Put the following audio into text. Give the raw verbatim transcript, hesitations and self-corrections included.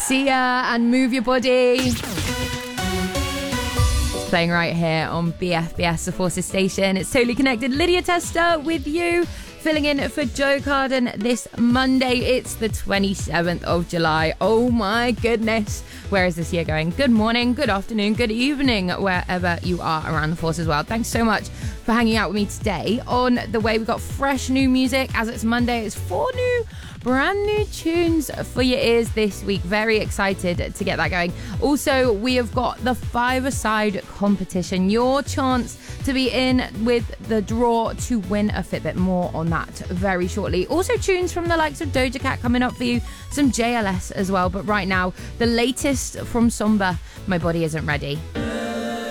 Sia and Move Your Body. It's playing right here on B F B S, the Forces station. It's Totally Connected. Lydia Tester with you, filling in for Joe Carden this Monday. It's the twenty-seventh of July. Oh my goodness. Where is this year going? Good morning, good afternoon, good evening, wherever you are around the Forces world. Thanks so much for hanging out with me today. On the way, we've got fresh new music. As it's Monday, it's four new brand new tunes for your ears this week. Very excited to get that going. Also, we have got the five-a-side competition. Your chance to be in with the draw to win a Fitbit. More on that very shortly. Also, tunes from the likes of Doja Cat coming up for you. Some J L S as well. But right now, the latest from Somber, My Body Isn't Ready.